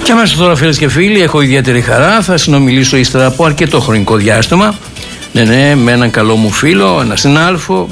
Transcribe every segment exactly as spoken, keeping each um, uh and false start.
Και αμέσως τώρα, φίλες και φίλοι, έχω ιδιαίτερη χαρά. Θα συνομιλήσω ύστερα από αρκετό χρονικό διάστημα. Ναι, ναι, με έναν καλό μου φίλο, έναν συνάδελφο,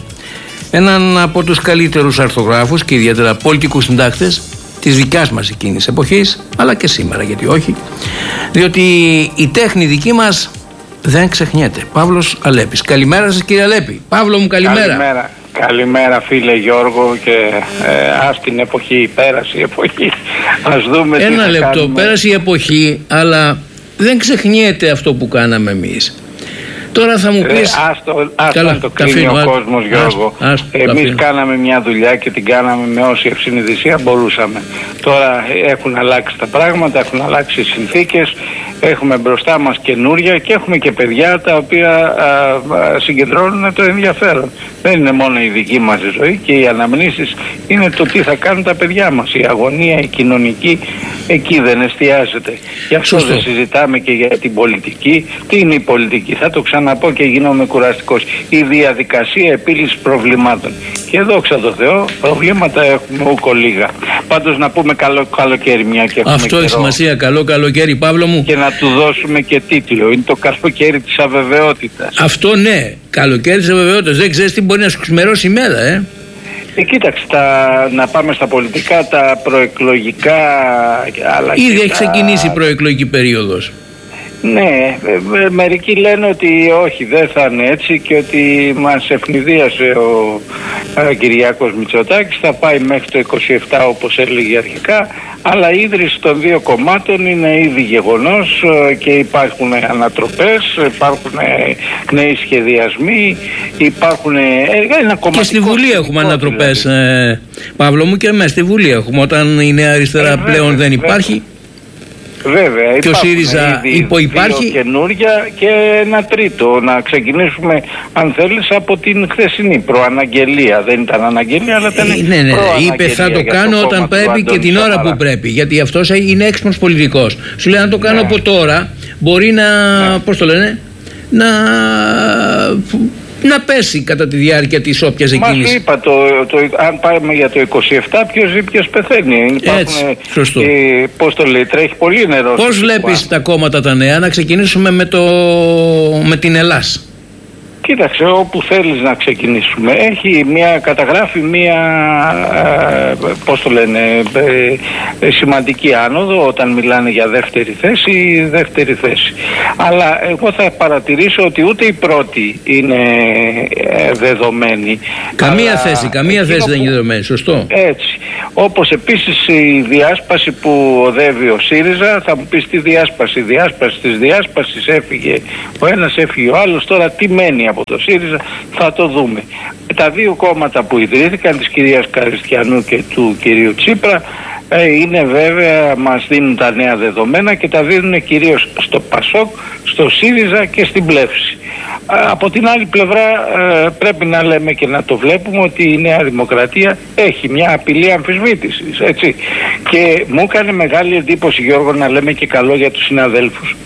έναν από τους καλύτερους αρθογράφους και ιδιαίτερα πολιτικούς συντάκτες της δικιάς μας εκείνης εποχής, αλλά και σήμερα, γιατί όχι. Διότι η τέχνη δική μας δεν ξεχνιέται. Παύλος Αλέπης. Καλημέρα σας, κύριε Αλέπη. Παύλο μου, καλημέρα. Καλημέρα. Καλημέρα, φίλε Γιώργο, και ε, ας την εποχή, πέρασε η εποχή, ας δούμε τι Ένα θα λεπτό, κάνουμε. πέρασε η εποχή, αλλά δεν ξεχνιέται αυτό που κάναμε εμείς. Τώρα θα μου πεις... Ε, άστο, άστο να το κλείνει ο κόσμος, Γιώργο. Εμείς κάναμε μια δουλειά και την κάναμε με όση ευσυνειδησία μπορούσαμε. Τώρα έχουν αλλάξει τα πράγματα, έχουν αλλάξει οι συνθήκες, έχουμε μπροστά μας καινούρια και έχουμε και παιδιά τα οποία α, α, συγκεντρώνουν το ενδιαφέρον. Δεν είναι μόνο η δική μας ζωή, και οι αναμνήσεις είναι το τι θα κάνουν τα παιδιά μας. Η αγωνία, η κοινωνική, εκεί δεν εστιάζεται. Γι' αυτό Σωστό. δεν συζητάμε και για την πολιτική. Τι είναι η πολιτική? Θα το ξαναπώ και γίνομαι κουραστικός. Η διαδικασία επίλυσης προβλημάτων. Και δόξα τω Θεώ, προβλήματα έχουμε ούκο λίγα. Πάντως να πούμε καλό καλοκαίρι, μια και έχουμε Αυτό έχει καιρό. σημασία. Καλό καλοκαίρι, Παύλο μου. Και να του δώσουμε και τίτλο. Είναι το καλοκαίρι της αβεβαιότητας. Αυτό ναι. Καλοκαίρι της αβεβαιότητας. Δεν ξέρεις τι μπορεί να σου ξημερώσει η μέρα, ε. Ε, κοίταξε, τα, να πάμε στα πολιτικά, τα προεκλογικά, αλλά Ήδη και έχει τα... ξεκινήσει η προεκλογική περίοδος. Ναι, ε, ε, μερικοί λένε ότι όχι, δεν θα είναι έτσι και ότι μας ευνηδίασε ο ε, Κυριάκος Μητσοτάκης, θα πάει μέχρι το είκοσι επτά όπως έλεγε αρχικά, αλλά η ίδρυση των δύο κομμάτων είναι ήδη γεγονός ε, και υπάρχουν ανατροπές, υπάρχουν ε, νέοι σχεδιασμοί, υπάρχουν ε, ένα κομματικό... Και στη Βουλή έχουμε ανατροπές, δηλαδή. ε, Παύλο μου, και μέσα στη Βουλή έχουμε, όταν η Νέα Αριστερά ε, πλέον βέβαια, δεν υπάρχει. Βέβαια. Βέβαια, και ο ΣΥΡΙΖΑ υποϊπάρχει. Δύο καινούρια και ένα τρίτο. Να ξεκινήσουμε, αν θέλεις, από την χθεσινή προαναγγελία. Δεν ήταν αναγγελία, αλλά ήταν. Ε, ναι, ναι, είπε θα το κάνω το όταν πρέπει και την ώρα που πρέπει. Γιατί αυτός είναι έξυπνος πολιτικός. Σου λέει, αν το κάνω ναι. από τώρα, μπορεί να. Ναι. Πώς το λένε, να. να πέσει κατά τη διάρκεια της όποιας εκείνης. Μας είπα, το, το, αν πάμε για το είκοσι επτά, ποιος ζει, ποιος πεθαίνει. Έτσι, σωστό. Ε, πώς το λέει, τρέχει πολύ νερό. Πώς βλέπεις τα κόμματα τα νέα? Να ξεκινήσουμε με, το, με την Ελλάς. Κοίταξε, όπου θέλεις να ξεκινήσουμε. Έχει μια, καταγράφει μια, ε, πώς το λένε, ε, ε, σημαντική άνοδο όταν μιλάνε για δεύτερη θέση, δεύτερη θέση. Αλλά εγώ θα παρατηρήσω ότι ούτε η πρώτη είναι ε, δεδομένη. Καμία αλλά θέση, καμία θέση δεν είναι δεδομένη, σωστό. Έτσι. Όπως επίσης η διάσπαση που οδεύει ο ΣΥΡΙΖΑ, θα μου πεις τι διάσπαση, η διάσπαση της διάσπασης έφυγε, ο ένας έφυγε ο άλλος, τώρα τι μένει από το ΣΥΡΙΖΑ, θα το δούμε. Τα δύο κόμματα που ιδρύθηκαν, της κυρίας Καριστιανού και του κυρίου Τσίπρα, είναι βέβαια, μας δίνουν τα νέα δεδομένα και τα δίνουν κυρίως στο ΠΑΣΟΚ, στο ΣΥΡΙΖΑ και στην Πλεύση. Από την άλλη πλευρά πρέπει να λέμε και να το βλέπουμε ότι η Νέα Δημοκρατία έχει μια απειλή αμφισβήτησης, έτσι. Και μου έκανε μεγάλη εντύπωση, Γιώργο, να λέμε και καλό για τους συναδέλφους.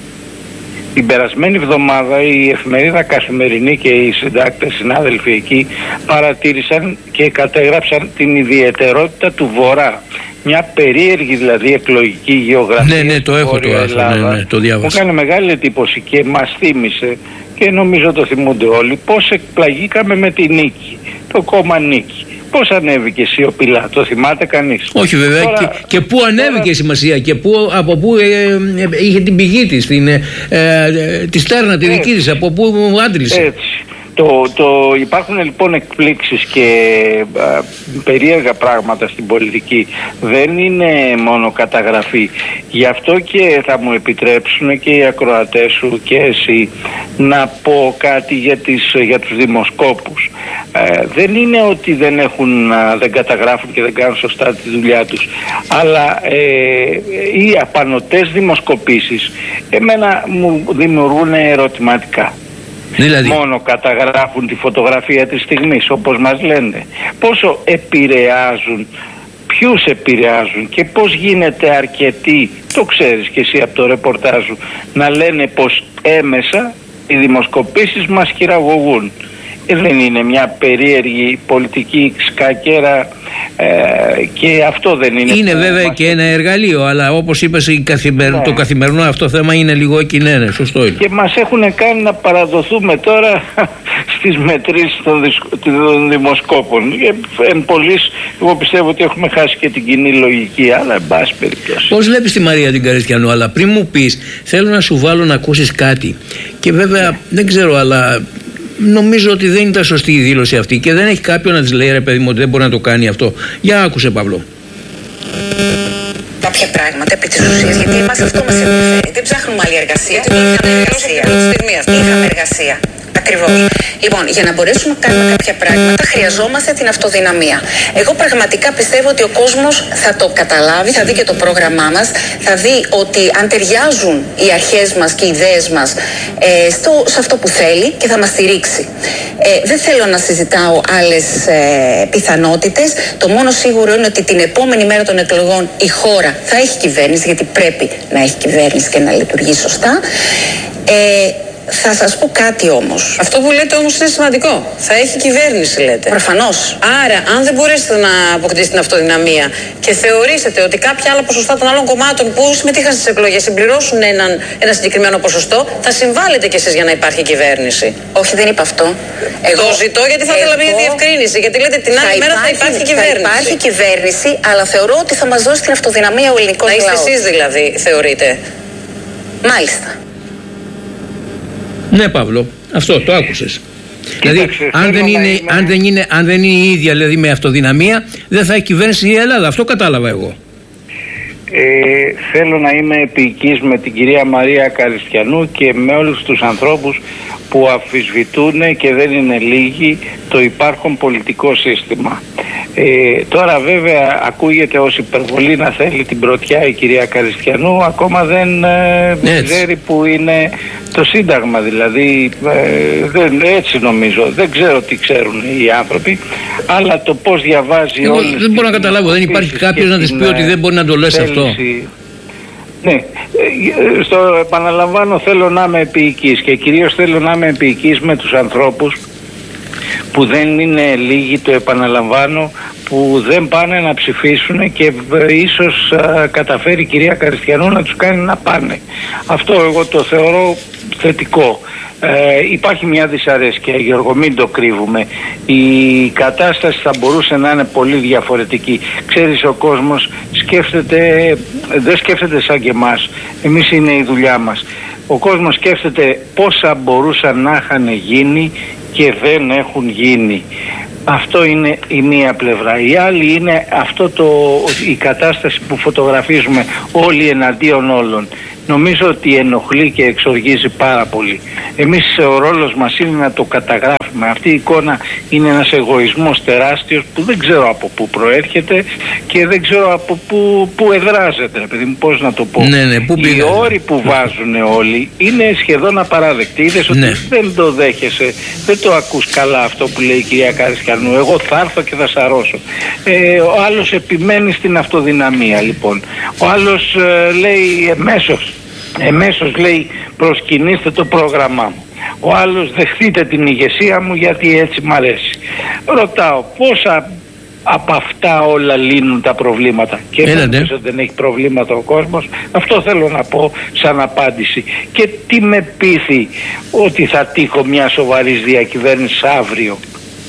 Την περασμένη εβδομάδα η εφημερίδα Καθημερινή και οι συντάκτες συνάδελφοι εκεί παρατήρησαν και κατέγραψαν την ιδιαιτερότητα του Βορρά. Μια περίεργη δηλαδή εκλογική γεωγραφία. Ναι, ναι, το έχω το άρθρο, ναι, ναι, το διάβασα. Μου έκανε μεγάλη εντύπωση και μας θύμισε, και νομίζω το θυμούνται όλοι, πώς εκπλαγήκαμε με τη νίκη, το κόμμα νίκη. Πώς ανέβηκε σιωπηλά, το θυμάται κανείς? Όχι βέβαια. Τώρα, και, και πού ανέβηκε τώρα... η σημασία και πού, από πού ε, ε, είχε την πηγή της, την, ε, ε, τη στέρνα, τη δική της, από πού άντλησε. Έτσι. Το, το, υπάρχουν λοιπόν εκπλήξεις και α, περίεργα πράγματα στην πολιτική. Δεν είναι μόνο καταγραφή. Γι' αυτό και θα μου επιτρέψουν και οι ακροατές σου και εσύ να πω κάτι για, τις, για τους δημοσκόπους. Ε, δεν είναι ότι δεν, έχουν, δεν καταγράφουν και δεν κάνουν σωστά τη δουλειά τους, αλλά ε, οι απανωτές δημοσκοπήσεις εμένα μου δημιουργούν ερωτηματικά. Δηλαδή. Μόνο καταγράφουν τη φωτογραφία της στιγμής, όπως μας λένε. Πόσο επηρεάζουν, ποιους επηρεάζουν και πώς γίνεται αρκετοί, το ξέρεις και εσύ από το ρεπορτάζ σου, να λένε πως έμεσα οι δημοσκοπήσεις μας χειραγωγούν. δεν είναι μια περίεργη πολιτική σκακέρα ε, και αυτό δεν είναι. Είναι βέβαια μας... και ένα εργαλείο, αλλά όπως είπες καθημερι... ναι. το καθημερινό αυτό θέμα είναι λιγό κοινέ, σωστό είναι. Και μας έχουν κάνει να παραδοθούμε τώρα στις μετρήσεις των, δυσκ... των δημοσκόπων. Εν πολλής, εγώ πιστεύω ότι έχουμε χάσει και την κοινή λογική, αλλά εν πάση περιπτώσει. Πώς βλέπεις τη Μαρία την Καριστιανού? Αλλά πριν μου πεις, θέλω να σου βάλω να ακούσεις κάτι. Και βέβαια, ναι. δεν ξέρω, αλλά νομίζω ότι δεν ήταν σωστή η δήλωση αυτή και δεν έχει κάποιον να της λέει, ρε παιδί μου, ότι δεν μπορεί να το κάνει αυτό. Για άκουσε, Παύλο. Κάποια πράγματα επί της ουσίας, γιατί εμάς αυτό μας ενδιαφέρει. Δεν ψάχνουμε άλλη εργασία. Είχαμε εργασία. Είχαμε εργασία. Ακριβώς. Λοιπόν, για να μπορέσουμε να κάνουμε κάποια πράγματα, χρειαζόμαστε την αυτοδυναμία. Εγώ πραγματικά πιστεύω ότι ο κόσμος θα το καταλάβει, θα δει και το πρόγραμμά μας, θα δει ότι αν ταιριάζουν οι αρχές μας και οι ιδέες μας ε, στο, σε αυτό που θέλει και θα μας στηρίξει. Ε, δεν θέλω να συζητάω άλλες ε, πιθανότητες. Το μόνο σίγουρο είναι ότι την επόμενη μέρα των εκλογών η χώρα θα έχει κυβέρνηση, γιατί πρέπει να έχει κυβέρνηση και να λειτουργεί σωστά. Ε, Θα σας πω κάτι όμως. Αυτό που λέτε όμως είναι σημαντικό. Θα έχει κυβέρνηση, λέτε. Προφανώς. Άρα, αν δεν μπορέσετε να αποκτήσετε την αυτοδυναμία και θεωρήσετε ότι κάποια άλλα ποσοστά των άλλων κομμάτων που συμμετείχαν στις εκλογές συμπληρώσουν έναν, ένα συγκεκριμένο ποσοστό, θα συμβάλλετε κι εσείς για να υπάρχει κυβέρνηση. Όχι, δεν είπα αυτό. Εγώ το ζητώ γιατί θα ήθελα μια διευκρίνηση. Γιατί λέτε την άλλη μέρα θα υπάρχει κυβέρνηση. Θα υπάρχει κυβέρνηση, αλλά θεωρώ ότι θα μας δώσει την αυτοδυναμία ο ελληνικός λαός. Να είστε εσείς δηλαδή, θεωρείτε? Μάλιστα. Ναι, Παύλο, αυτό το άκουσες. Δηλαδή, Κοίταξε, αν, δεν είναι, είμαι... αν, δεν είναι, αν δεν είναι η ίδια, δηλαδή με αυτοδυναμία, δεν θα έχει κυβέρνηση η Ελλάδα. Αυτό κατάλαβα εγώ. Ε, θέλω να είμαι επικής με την κυρία Μαρία Καριστιανού και με όλους τους ανθρώπους που αμφισβητούν, και δεν είναι λίγοι, το υπάρχον πολιτικό σύστημα. Ε, τώρα βέβαια ακούγεται ως υπερβολή να θέλει την πρωτιά η κυρία Καριστιανού, ακόμα δεν ε, ξέρει που είναι το Σύνταγμα, δηλαδή ε, δεν, έτσι νομίζω, δεν ξέρω τι ξέρουν οι άνθρωποι, αλλά το πώς διαβάζει Εγώ όλες δεν μπορώ να καταλάβω, δεν υπάρχει κάποιος να της πει ότι δεν μπορεί να το λες αυτό. Ναι, στο επαναλαμβάνω, θέλω να είμαι επίοικης και κυρίως θέλω να είμαι επίοικης με τους ανθρώπους που δεν είναι λίγοι, το επαναλαμβάνω, που δεν πάνε να ψηφίσουν και ίσως α, καταφέρει η κυρία Καριστιανού να τους κάνει να πάνε. Αυτό εγώ το θεωρώ θετικό. Ε, υπάρχει μια δυσαρέσκεια, Γιώργο, μην το κρύβουμε. Η κατάσταση θα μπορούσε να είναι πολύ διαφορετική. Ξέρεις, ο κόσμος σκέφτεται, δεν σκέφτεται σαν και εμάς. Εμείς είναι η δουλειά μας. Ο κόσμος σκέφτεται πόσα μπορούσαν να είχαν γίνει και δεν έχουν γίνει. Αυτό είναι η μία πλευρά. Η άλλη είναι αυτό το, η κατάσταση που φωτογραφίζουμε όλοι εναντίον όλων. Νομίζω ότι ενοχλεί και εξοργίζει πάρα πολύ. Εμείς ο ρόλος μας είναι να το καταγράφουμε. Αυτή η εικόνα είναι ένας εγωισμός τεράστιος που δεν ξέρω από πού προέρχεται και δεν ξέρω από πού, πού εδράζεται, παιδί μου, πώς να το πω. Ναι, ναι, πού οι όροι που βάζουν όλοι είναι σχεδόν απαράδεκτοι. Είδες ότι ναι. δεν το δέχεσαι, δεν το ακούς καλά αυτό που λέει η κυρία Καριστιανού. Εγώ θα έρθω και θα σαρώσω. Ε, ο άλλος επιμένει στην αυτοδυναμία, λοιπόν. Ο άλλος ε, λέει εμέσως. Εμέσως λέει προσκυνήστε το πρόγραμμά μου. Ο άλλος δεχτείτε την ηγεσία μου γιατί έτσι μ' αρέσει. Ρωτάω πόσα από αυτά όλα λύνουν τα προβλήματα? Και νομίζω ότι δεν έχει προβλήματα ο κόσμος. Αυτό θέλω να πω σαν απάντηση. Και τι με πείθει ότι θα τύχω μια σοβαρής διακυβέρνηση αύριο?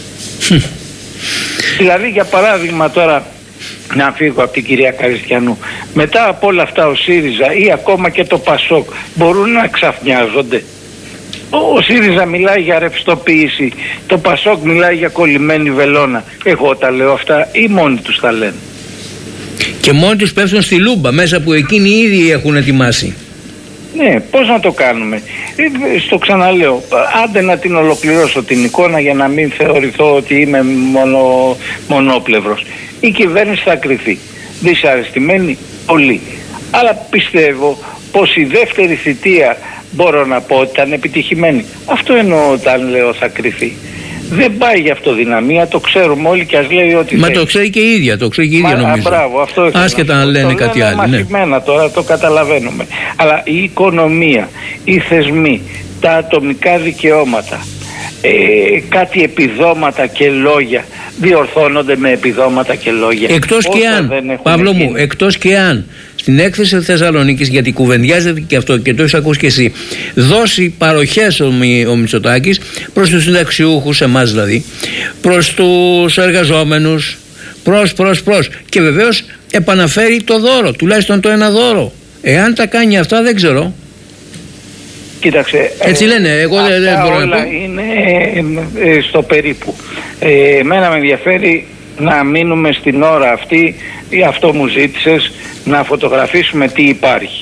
Δηλαδή, για παράδειγμα, τώρα να φύγω από την κυρία Καριστιανού, μετά από όλα αυτά ο ΣΥΡΙΖΑ ή ακόμα και το ΠΑΣΟΚ μπορούν να ξαφνιάζονται? Ο ΣΥΡΙΖΑ μιλάει για ρευστοποίηση, το ΠΑΣΟΚ μιλάει για κολλημένη βελόνα. Εγώ τα λέω αυτά ή μόνοι τους τα λένε? Και μόνοι τους πέφτουν στη λούμπα μέσα που εκείνοι ήδη έχουν ετοιμάσει. Ναι, πώς να το κάνουμε? Ε, στο ξαναλέω, άντε να την ολοκληρώσω την εικόνα για να μην θεωρηθώ ότι είμαι μονο, μονόπλευρος. Η κυβέρνηση θα κριθεί. Δυσαρεστημένη πολύ. Αλλά πιστεύω πως η δεύτερη θητεία μπορώ να πω ότι ήταν επιτυχημένη. Αυτό εννοώ όταν λέω θα κριθεί. Δεν πάει για αυτοδυναμία, το ξέρουμε όλοι και ας λέει ότι Μα θέλει. Το ξέρει και η ίδια, το ξέρει και η ίδια Μα, νομίζω. Α, μπράβο, αυτό άσχετα να λένε το κάτι άλλο. Ναι. Τώρα το καταλαβαίνουμε. Αλλά η οικονομία, οι θεσμοί, τα ατομικά δικαιώματα, ε, κάτι επιδόματα και λόγια διορθώνονται με επιδόματα και λόγια. Εκτός και αν, Παύλο μου, εκτός και αν στην έκθεση Θεσσαλονίκης, γιατί κουβεντιάζεται και αυτό και το έχεις ακούσει και εσύ, δώσει παροχές ο, Μη, ο Μητσοτάκης προς τους συνταξιούχους, εμάς δηλαδή, προς τους εργαζόμενους, προς, προς, προς, και βεβαίως επαναφέρει το δώρο, τουλάχιστον το ένα δώρο. Εάν τα κάνει αυτά δεν ξέρω. Κοίταξε, έτσι λένε, εγώ αυτά δεν μπορώ όλα να πω. Είναι ε, στο περίπου. Ε, εμένα με ενδιαφέρει να μείνουμε στην ώρα αυτή, ή αυτό μου ζήτησες, να φωτογραφίσουμε τι υπάρχει.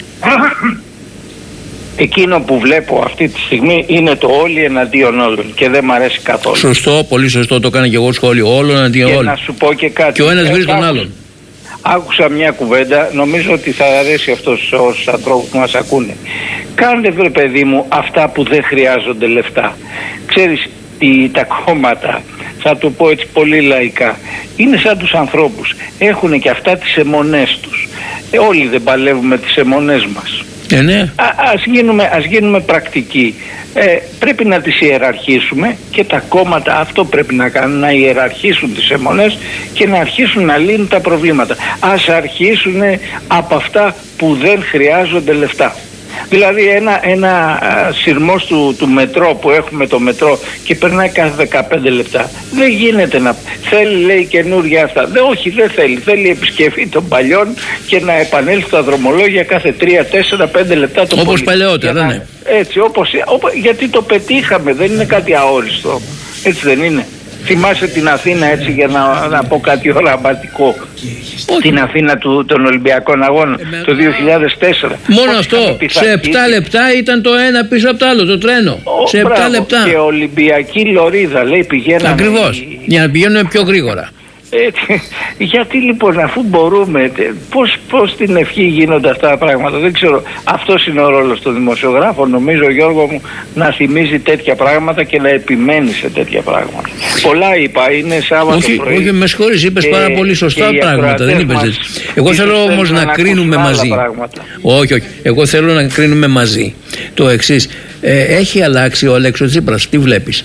Εκείνο που βλέπω αυτή τη στιγμή είναι το όλοι εναντίον όλων και δεν μ' αρέσει καθόλου. Σωστό, πολύ σωστό, το έκανα και εγώ σχόλιο. Όλων εναντίον όλων. Και να σου πω και κάτι. Και ο ένας βρει τον άλλον. Άκουσα μια κουβέντα, νομίζω ότι θα αρέσει αυτό σε όσους ανθρώπους που μας ακούνε. Κάντε, βρε παιδί μου, αυτά που δεν χρειάζονται λεφτά. Ξέρεις, οι, τα κόμματα, θα το πω έτσι πολύ λαϊκά, είναι σαν τους ανθρώπους. Έχουν και αυτά τις αιμονές τους. Ε, όλοι δεν παλεύουμε τις αιμονές μας. Ε, ναι. Α, ας, γίνουμε, ας γίνουμε πρακτικοί. Ε, πρέπει να τις ιεραρχήσουμε και τα κόμματα αυτό πρέπει να κάνουν, να ιεραρχήσουν τις αιμονές και να αρχίσουν να λύνουν τα προβλήματα. Ας αρχίσουν από αυτά που δεν χρειάζονται λεφτά. Δηλαδή ένα, ένα σειρμός του, του μετρό που έχουμε, το μετρό, και περνάει κάθε δεκαπέντε λεπτά. Δεν γίνεται να θέλει, λέει, καινούργια αυτά. Δε, όχι, δεν θέλει. Θέλει επισκευή των παλιών και να επανέλθει στα δρομολόγια κάθε τρία, τέσσερα, πέντε λεπτά το πολύ. Όπως παλαιότερα, ναι. Έτσι, όπως, όπως, γιατί το πετύχαμε, δεν είναι κάτι αόριστο. Έτσι δεν είναι. Θυμάσαι την Αθήνα, έτσι, για να, να πω κάτι οραματικό. Όχι. Την Αθήνα του, των Ολυμπιακών Αγώνων ε, το δύο χιλιάδες τέσσερα. Μόνο αυτό. Σε επτά λεπτά ήταν το ένα πίσω από το άλλο, το τρένο. Ο, σε επτά μπράβο, λεπτά. Και Ολυμπιακή λωρίδα, λέει, πηγαίναμε. Ακριβώς. Η... Για να πηγαίνουμε πιο γρήγορα. Έτσι, γιατί λοιπόν, αφού μπορούμε, πώς, πώς στην ευχή γίνονται αυτά τα πράγματα, δεν ξέρω. Αυτός είναι ο ρόλος του δημοσιογράφου, νομίζω, Γιώργο μου, να θυμίζει τέτοια πράγματα και να επιμένει σε τέτοια πράγματα. Πολλά είπα, είναι Σάββατο όχι, πρωί. Όχι, με συγχωρείς, είπες και, πάρα πολύ σωστά πράγματα, δεν είπες έτσι. Εγώ θέλω όμως να, να κρίνουμε μαζί. Όχι, όχι, εγώ θέλω να κρίνουμε μαζί. Το εξής, ε, έχει αλλάξει ο Αλέξο Τσίπρας, τι βλέπεις?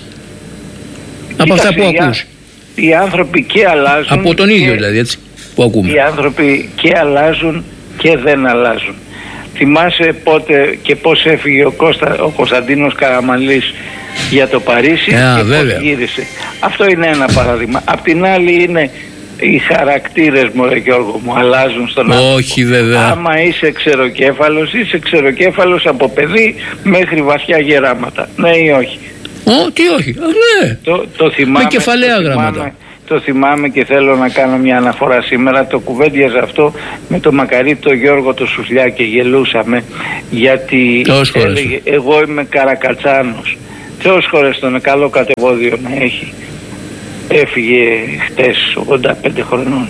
Από αυτά που ακούς. Οι άνθρωποι και αλλάζουν. Από τον ίδιο και, δηλαδή, έτσι, που ακούμε. Οι άνθρωποι και αλλάζουν και δεν αλλάζουν. Θυμάσαι πότε και πώς έφυγε ο, Κώστα, ο Κωνσταντίνος Καραμανλής για το Παρίσι yeah, και βέβαια. πώς γύρισε. Αυτό είναι ένα παράδειγμα. Απ' την άλλη είναι οι χαρακτήρες μου, ρε Γιώργο μου, αλλάζουν στον άνθρωπο. Όχι βέβαια. Άμα είσαι ξεροκέφαλος, είσαι ξεροκέφαλος από παιδί μέχρι βαθιά γεράματα. Ναι ή όχι? Ω, τι όχι, α, ναι. Το, το θυμάμαι, με κεφαλαία το γράμματα. Θυμάμαι, το θυμάμαι και θέλω να κάνω μια αναφορά σήμερα. Το κουβέντιαζα αυτό με τον Μακαρίτη τον Γιώργο το Σουφλιά και γελούσαμε, γιατί έλεγε, εγώ είμαι Καρακατσάνος. Θεός χωρές τον, καλό κατεβόδιο να έχει. Έφυγε χτες ογδόντα πέντε χρονών.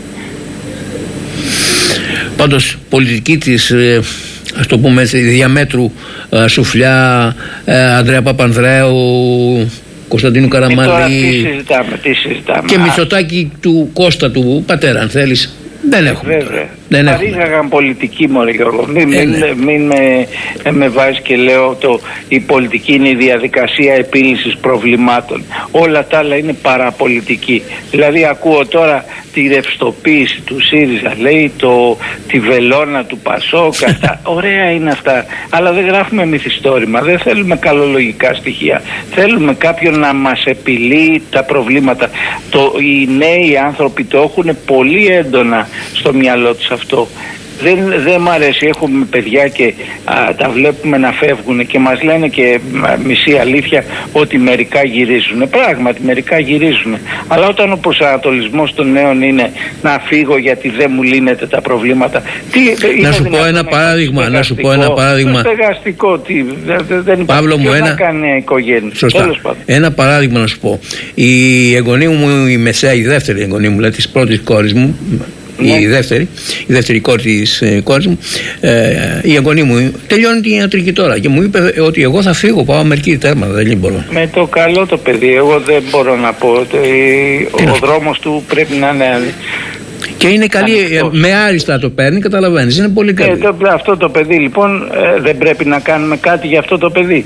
Πάντως πολιτική της ε, ας το πούμε έτσι, διαμέτρου ε, Σουφλιά, ε, Ανδρέα Παπανδρέου, Κωνσταντίνου Καραμανλή, τι συζητάμε, τι συζητάμε. Και Μητσοτάκη του Κώστα του πατέρα, αν θέλεις. Δεν έχουμε. Δεν παρήγαγαν πολιτική, μωρέ Γιώργο. Μην, μην, ναι. μην με, με βάζεις και λέω το, η πολιτική είναι η διαδικασία επίλυσης προβλημάτων. Όλα τα άλλα είναι παραπολιτική. Δηλαδή ακούω τώρα τη ρευστοποίηση του ΣΥΡΙΖΑ, λέει το, τη βελόνα του ΠΑΣΟΚ. Αυτά. Ωραία είναι αυτά. Αλλά δεν γράφουμε μυθιστόρημα. Δεν θέλουμε καλολογικά στοιχεία. Θέλουμε κάποιον να μας επιλύει τα προβλήματα. Το, οι νέοι άνθρωποι το έχουν πολύ έντονα στο μυαλό τους αυτό. Δεν, δεν μ' αρέσει, έχουμε παιδιά και α, τα βλέπουμε να φεύγουν και μας λένε και α, μισή αλήθεια ότι μερικά γυρίζουν. Πράγματι μερικά γυρίζουν. Αλλά όταν ο προσανατολισμός των νέων είναι να φύγω γιατί δεν μου λύνεται τα προβλήματα. Τι, να σου πω ένα παράδειγμα. Να σου πω ένα παράδειγμα. Στεγαστικό, τι, δεν, δεν Παύλο μου, ένα... να κάνει οικογένεια. Σωστά. Ένα παράδειγμα να σου πω. Η εγγονή μου, η μεσαία, η δεύτερη εγγονή μου, λέει, της πρώτης κόρης μου, ναι. η δεύτερη, η δεύτερη κόρη της ε, κόρης μου, ε, η εγγονή μου τελειώνει την ιατρική τώρα και μου είπε ότι εγώ θα φύγω, πάω Αμερική, τέρμα, δεν μπορώ. Με το καλό το παιδί, εγώ δεν μπορώ να πω, το, ο, ο δρόμος του πρέπει να είναι... Και είναι καλή, με άριστα το παίρνει, καταλαβαίνεις, είναι πολύ καλή. Ε, το, αυτό το παιδί λοιπόν ε, δεν πρέπει να κάνουμε κάτι για αυτό το παιδί.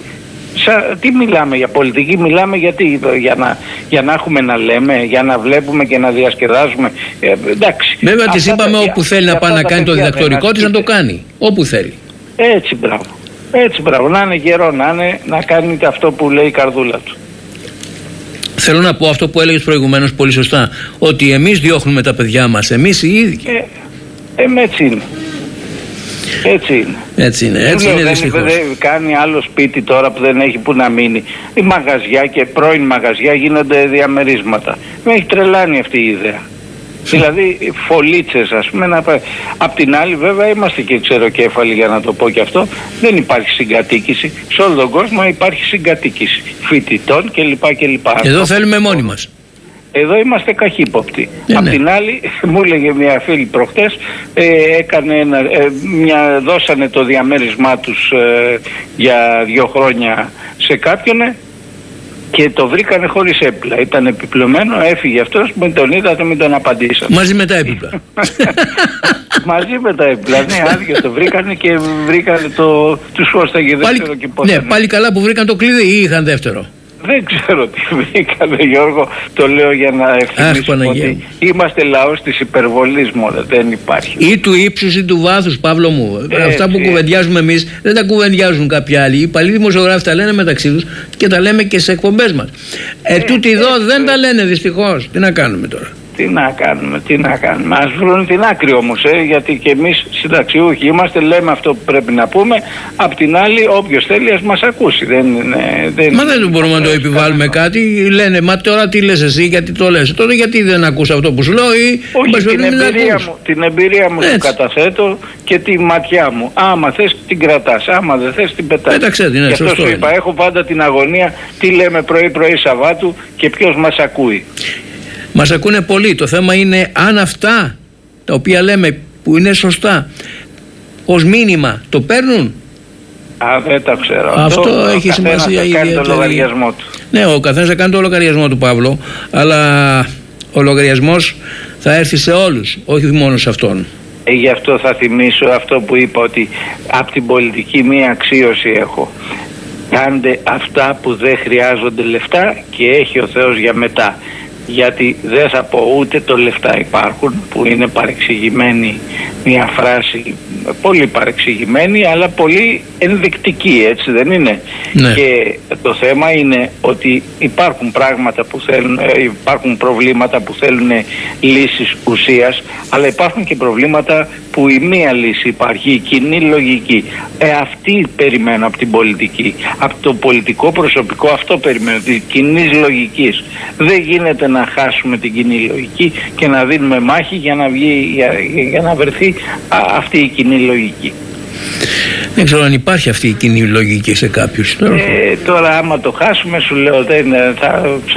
Σα, τι μιλάμε για πολιτική, μιλάμε γιατί, για να, για να έχουμε να λέμε, για να βλέπουμε και να διασκεδάζουμε. Ε, εντάξει. Βέβαια της είπαμε τα, όπου θέλει να πάει να κάνει το διδακτορικό της να το κάνει. Όπου θέλει. Έτσι μπράβο. Έτσι μπράβο. Να είναι καιρό, να, είναι, να κάνει αυτό που λέει η καρδούλα του. Θέλω να πω αυτό που έλεγες προηγουμένως πολύ σωστά. Ότι εμείς διώχνουμε τα παιδιά μας, εμείς οι ίδιοι. Ε, ε, έτσι είναι. Έτσι είναι. Έτσι είναι, έτσι λέω, είναι δεν, δυστυχώς. δεν κάνει άλλο σπίτι τώρα που δεν έχει που να μείνει. Οι μαγαζιά και πρώην μαγαζιά γίνονται διαμερίσματα. Με έχει τρελάνει αυτή η ιδέα. Δηλαδή φωλίτσες ας πούμε. Να... Απ' την άλλη βέβαια είμαστε και ξεροκέφαλοι, για να το πω και αυτό. Δεν υπάρχει συγκατοίκηση. Σε όλο τον κόσμο υπάρχει συγκατοίκηση φοιτητών κλπ. κλπ. Εδώ θέλουμε μόνοι μας. Εδώ είμαστε καχύποπτοι. Ε, Απ' ναι. την άλλη, μου έλεγε μια φίλη προχτές, ε, έκανε ένα, ε, μια, δώσανε το διαμέρισμά τους ε, για δύο χρόνια σε κάποιον ε, και το βρήκανε χωρίς έπιπλα. Ήταν επιπλωμένο, έφυγε αυτός, μην τον είδατε, μην τον απαντήσατε. Μαζί με τα έπιπλα. Μαζί με τα έπιπλα, ναι, άδειο το βρήκανε και βρήκανε το, τους χώσταγε δεύτερο και πώς. Ναι, πάλι καλά που βρήκαν το κλειδί ή είχαν δεύτερο. Δεν ξέρω τι βρήκανε, Γιώργο, το λέω για να ευθυμίσουμε ότι είμαστε λαός της υπερβολής μόνο, δεν υπάρχει. Ή του ύψους ή του βάθους, Παύλο μου. Έτσι, αυτά που κουβεντιάζουμε εμείς δεν τα κουβεντιάζουν κάποιοι άλλοι. Οι παλιοί δημοσιογράφοι τα λένε μεταξύ τους και τα λέμε και σε εκπομπές μας. Ε, ε τούτοι εδώ ε, δεν ε, τα λένε δυστυχώς. Τι να κάνουμε τώρα. Τι να κάνουμε, τι να κάνουμε. Ας βρουν την άκρη όμως, ε, γιατί και εμείς συνταξιούχοι είμαστε, λέμε αυτό που πρέπει να πούμε. Απ' την άλλη, όποιος θέλει ας μας ακούσει. Δεν, ε, δεν, μα δεν μπορούμε να το επιβάλλουμε κάτι. Λένε, μα τώρα τι λες εσύ, γιατί το λες. Τότε γιατί δεν ακούς αυτό που σου λέω, ή όχι, την εμπειρία, μου, την εμπειρία μου σου καταθέτω και τη ματιά μου. Άμα θες την κρατάς, άμα δεν θες την πετάς. Πέταξε την, ναι, σωστό. Σου είπα, έχω πάντα την αγωνία τι λέμε πρωί-πρωί Σαββάτου και ποιος μας ακούει. Μας ακούνε πολύ. Το θέμα είναι αν αυτά τα οποία λέμε που είναι σωστά ως μήνυμα το παίρνουν. Α, δεν τα ξέρω. Αυτό το, έχει σημασία. Θα κάνει το λογαριασμό του. Ναι, ο καθένας θα κάνει το λογαριασμό του, Παύλο, αλλά ο λογαριασμός θα έρθει σε όλους, όχι μόνο σε αυτόν. Ε, γι' αυτό θα θυμίσω αυτό που είπα, ότι από την πολιτική μία αξίωση έχω. Κάντε αυτά που δεν χρειάζονται λεφτά και έχει ο Θεός για μετά. Γιατί δεν θα πω ούτε το λεφτά υπάρχουν, που είναι παρεξηγημένη μια φράση, πολύ παρεξηγημένη αλλά πολύ ενδεικτική, έτσι δεν είναι? Ναι. Και το θέμα είναι ότι υπάρχουν πράγματα που θέλουν, υπάρχουν προβλήματα που θέλουν λύσεις ουσίας, αλλά υπάρχουν και προβλήματα που η μία λύση υπάρχει, η κοινή λογική. Ε, αυτή περιμένω από την πολιτική, από το πολιτικό προσωπικό, αυτό περιμένω, τη κοινή λογικής. Δεν γίνεται να χάσουμε την κοινή λογική και να δίνουμε μάχη για να, βγει, για, για να βρεθεί α, αυτή η κοινή λογική. Δεν ξέρω αν υπάρχει αυτή η κοινή λογική σε κάποιους. Ε, τώρα άμα το χάσουμε, σου λέω, δεν, θα